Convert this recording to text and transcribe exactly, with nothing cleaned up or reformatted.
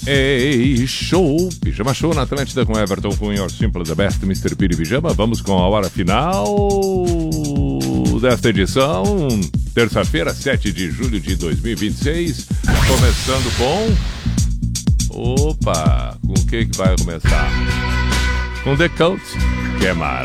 Ei, show! Pijama Show na Atlântida com Everton Cunha, Simple the Best, mister Piri Pijama. Vamos com a hora final desta edição. Terça-feira, sete de julho de dois mil e vinte e seis. Começando com... Opa! Com o que que vai começar? Com The Cult, que é mar.